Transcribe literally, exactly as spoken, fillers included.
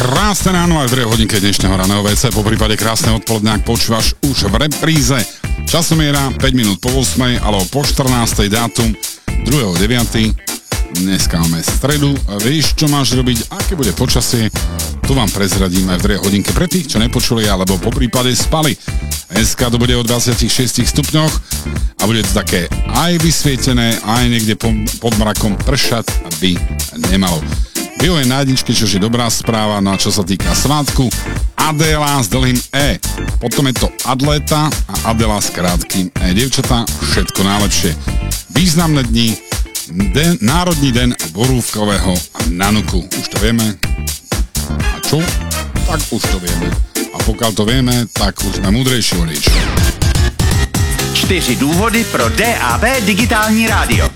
Krásne ráno aj v druhej hodinke dnešného raného vé cé, po prípade krásne odpoledne, ak počúvaš už v repríze. Časomiera päť minút po ôsmej, alebo po štrnástej, dátum druhého deviateho Dneska máme stredu. Vieš, čo máš robiť, aké bude počasie? Tu vám prezradím aj v druhej hodinke pre tých, čo nepočuli, alebo po prípade spali. Dneska to bude o dvadsaťšesť stupňoch a bude to také aj vysvietené, aj niekde pod mrakom pršať, aby nemalo. Bio je na jedničke, čo je dobrá správa, no a čo sa týka svátku, Adéla s dlhým E. Potom je to Adléta a Adela s krátkým E. Dievčatá, všetko najlepšie. Významné dni, den, Národný den borúvkového nanuku. Už to vieme. A čo? Tak už to vieme. A pokiaľ to vieme, tak už sme múdrejší o niečo. Čtyři důvody pro dé á bé digitální rádio.